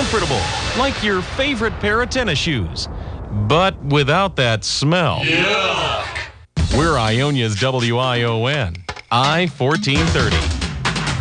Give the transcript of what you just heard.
comfortable, like your favorite pair of tennis shoes, but without that smell. Yuck! We're Ionia's WION, I-1430.